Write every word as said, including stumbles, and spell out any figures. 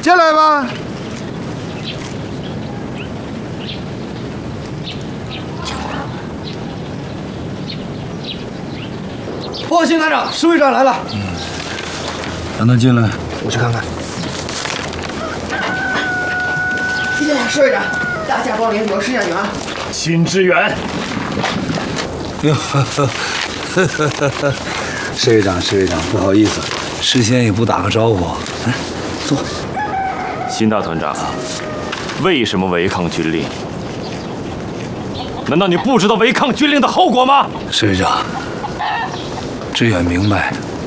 进来吧。 报告新团长，侍卫长来了。 嗯，让他进来， 我去看看。 谢谢侍卫长，大驾光临，有事向你啊。 新支援。 哟，呵呵呵呵呵呵，侍卫长，侍卫长，不好意思，事先也不打个招呼。来，坐。 新大团长，为什么违抗军令？难道你不知道违抗军令的后果吗？ 侍卫长，志远明白